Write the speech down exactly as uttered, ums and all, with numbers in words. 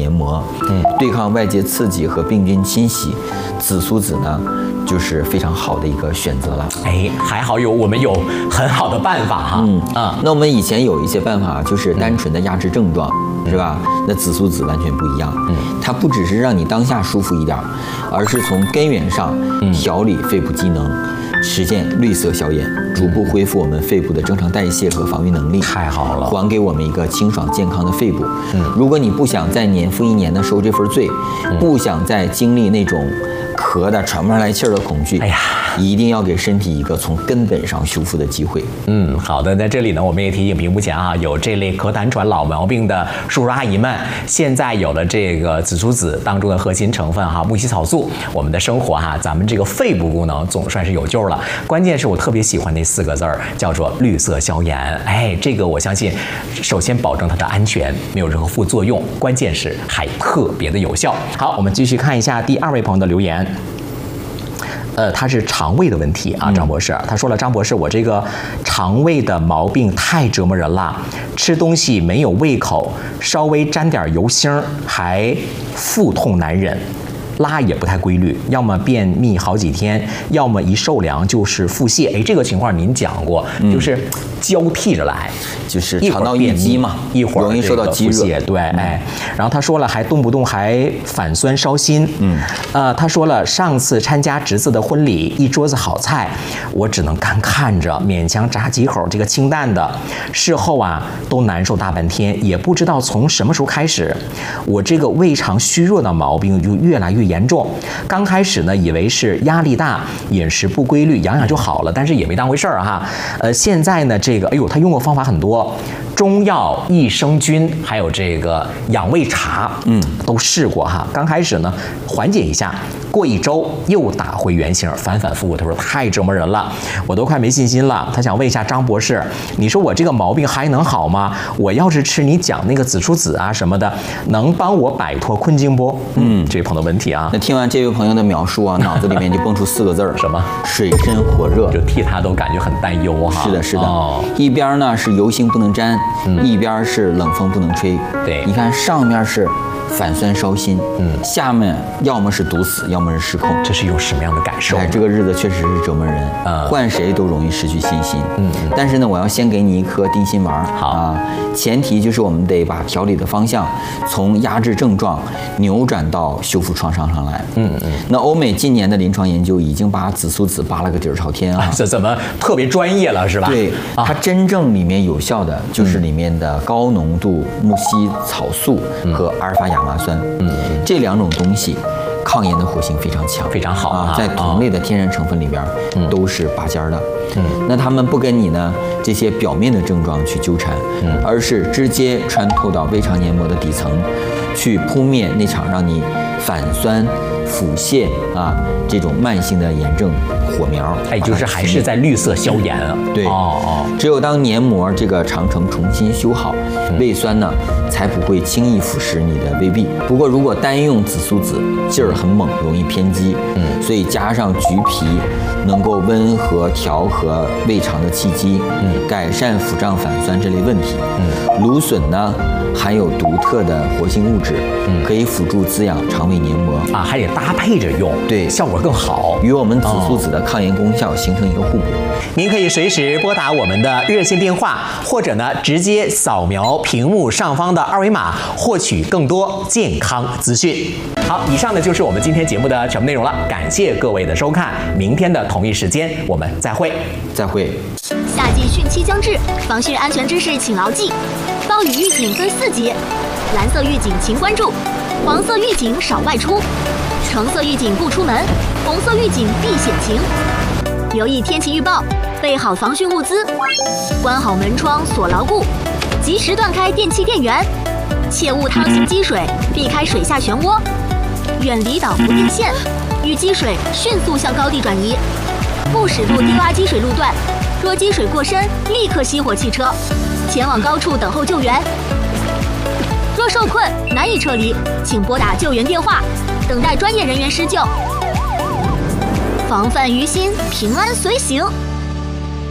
黏膜，嗯，对抗外界刺激和病菌侵袭，紫苏籽呢就是非常好的一个选择了。 哎，还好有我们有很好的办法哈。 嗯啊， 那我们以前有一些办法，就是单纯的压制症状，嗯、是吧？那紫苏籽完全不一样，嗯，它不只是让你当下舒服一点，而是从根源上调理肺部机能。实现绿色消炎，逐步恢复我们肺部的正常代谢和防御能力。 太好了， 还给我们一个清爽健康的肺部。嗯，如果你不想再年复一年的受这份罪，嗯、不想再经历那种咳的喘不上来气儿的恐惧，哎呀，一定要给身体一个从根本上修复的机会。 嗯，好的，在这里呢，我们也提醒屏幕前啊，有这类咳痰喘老毛病的叔叔阿姨们，现在有了这个紫苏籽当中的核心成分哈，木犀草素，我们的生活哈，咱们这个肺部功能总算是有救了。关键是我特别喜欢那四个字儿，叫做绿色消炎。哎，这个我相信，首先保证它的安全，没有任何副作用，关键是还特别的有效。好，我们继续看一下第二位朋友的留言。呃，他是肠胃的问题啊，张博士，他说了，张博士，我这个肠胃的毛病太折磨人了，吃东西没有胃口，稍微沾点油星还腹痛难忍。拉也不太规律，要么便秘好几天，要么一受凉就是腹泻。哎，这个情况您讲过，嗯、就是交替着来， 就是肠道淤积嘛， 一会儿容易受到积热。 对，嗯、哎，然后他说了，还动不动还反酸烧心。嗯，呃，他说了，上次参加侄子的婚礼，一桌子好菜，我只能干看着，勉强炸几口这个清淡的，事后啊都难受大半天，也不知道从什么时候开始，我这个胃肠虚弱的毛病就越来越严重。刚开始呢，以为是压力大、饮食不规律，养养就好了，但是也没当回事儿哈。呃，现在呢，这个，哎呦，他用过方法很多，中药、益生菌，还有这个养胃茶，嗯，都试过哈。刚开始呢，缓解一下，过一周又打回原形，反反复复。他说太折磨人了，我都快没信心了。他想问一下张博士，你说我这个毛病还能好吗？我要是吃你讲那个紫苏籽啊什么的，能帮我摆脱困境不？嗯，这位朋友的问题啊。 那听完这位朋友的描述啊，脑子里面就蹦出四个字儿， 什么？ 水深火热， 就替他都感觉很担忧哈。 是的，是的。哦、一边呢是油星不能沾，嗯、一边是冷风不能吹。 对， 你看上面是反酸烧心，嗯，下面要么是毒死，要么是失控。 这是一种什么样的感受？ 哎，这个日子确实是折磨人，嗯，换谁都容易失去信心。嗯，但是呢，我要先给你一颗定心丸。好啊，前提就是我们得把调理的方向从压制症状扭转到修复创伤上来。嗯嗯。那欧美近年的临床研究已经把紫苏籽扒了个底儿朝天啊！ 这怎么特别专业了是吧？ 对，它真正里面有效的就是里面的高浓度木犀草素和阿尔法亚麻酸。嗯，这两种东西抗炎的活性非常强， 非常好啊，在同类的天然成分里边都是拔尖的。嗯，那他们不跟你呢这些表面的症状去纠缠，嗯，而是直接穿透到胃肠黏膜的底层，去扑灭那场让你反酸、腹泻啊这种慢性的炎症火苗。 哎，就是还是在绿色消炎啊。 对，哦哦，只有当黏膜这个长城重新修好，嗯、胃酸呢才不会轻易腐蚀你的胃壁。不过如果单用紫苏籽，劲儿很猛，容易偏激。嗯，所以加上橘皮，能够温和调和胃肠的气机，嗯，改善腹胀反酸这类问题。嗯，芦笋呢含有独特的活性物质，嗯，可以辅助滋养肠胃黏膜啊，还得搭配着用， 对， 效果更好， 与我们紫苏籽的抗炎功效形成一个互补。 您可以随时拨打我们的热线电话，或者呢直接扫描屏幕上方的二维码，获取更多健康资讯。好，以上呢就是我们今天节目的全部内容了，感谢各位的收看，明天的同一时间我们再会， 再会。 夏季汛期将至，防汛安全知识请牢记：暴雨预警分四级，蓝色预警请关注，黄色预警少外出，橙色预警不出门，红色预警避险情。留意天气预报，备好防汛物资，关好门窗锁牢固，及时断开电器电源，切勿趟行积水，避开水下漩涡，远离导浮电线，遇积水迅速向高地转移，不驶入低洼积水路段，若积水过深，立刻熄火汽车，前往高处等候救援。若受困难以撤离，请拨打救援电话，等待专业人员施救。防范于心，平安随行。